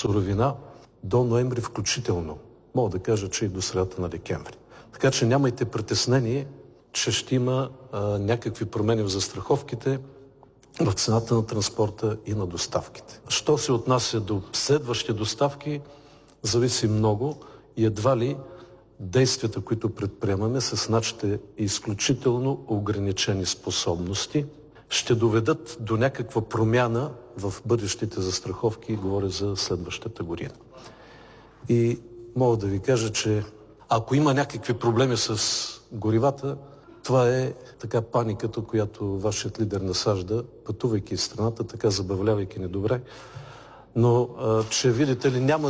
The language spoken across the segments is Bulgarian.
суровина до ноември включително. Мога да кажа, че и до средата на декември. Така че нямайте притеснение, че ще има някакви промени в застраховките, в цената на транспорта и на доставките. Що се отнася до следващи доставки, зависи много и едва ли действията, които предприемаме с нашите изключително ограничени способности, ще доведат до някаква промяна в бъдещите застраховки, говоря за следващата година. И мога да ви кажа, че ако има някакви проблеми с горивата, това е така паниката, която вашият лидер насажда, пътувайки из страната, така забавлявайки ни добре. Но, че видите ли, няма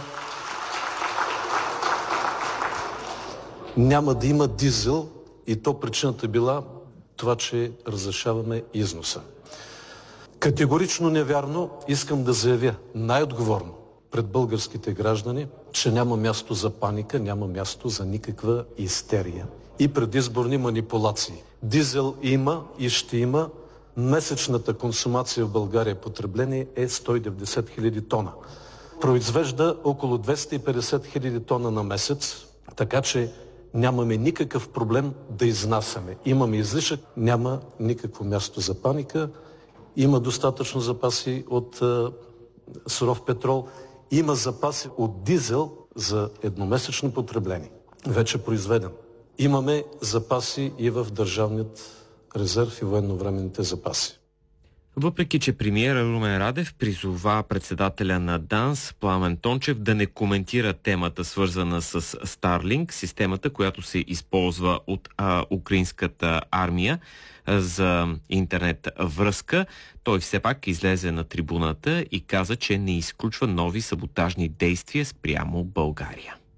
да има дизел и то причината била това, че разрешаваме износа. Категорично невярно, искам да заявя най-отговорно пред българските граждани, че няма място за паника, няма място за никаква истерия и предизборни манипулации. Дизел има и ще има. Месечната консумация в България потребление е 190 хиляди тона. Произвежда около 250 хиляди тона на месец, така че нямаме никакъв проблем да изнасяме. Имаме излишък, няма никакво място за паника. Има достатъчно запаси от суров петрол. Има запаси от дизел за едномесечно потребление. Вече произведен. Имаме запаси и в държавният резерв и военновременните запаси. Въпреки че премиерът Румен Радев призова председателя на ДАНС Пламен Тончев да не коментира темата, свързана с Starlink, системата, която се използва от украинската армия за интернет връзка, той все пак излезе на трибуната и каза, че не изключва нови саботажни действия спрямо България.